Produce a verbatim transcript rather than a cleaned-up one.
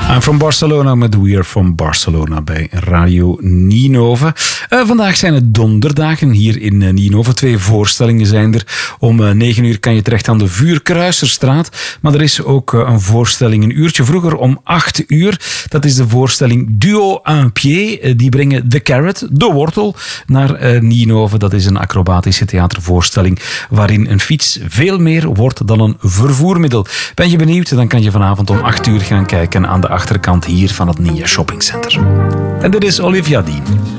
I'm from Barcelona met We Are From Barcelona bij Radio Ninove. Uh, vandaag zijn het donderdagen hier in uh, Ninove. Twee voorstellingen zijn er. Om uh, negen uur kan je terecht aan de Vuurkruiserstraat. Maar er is ook uh, een voorstelling een uurtje vroeger om acht uur. Dat is de voorstelling Duo un pied. Uh, die brengen The Carrot, de wortel, naar uh, Ninove. Dat is een acrobatische theatervoorstelling waarin een fiets veel meer wordt dan een vervoermiddel. Ben je benieuwd? Dan kan je vanavond om acht uur gaan kijken aan de achterkant hier van het Nia Shopping Center. En dit is Olivia Dean.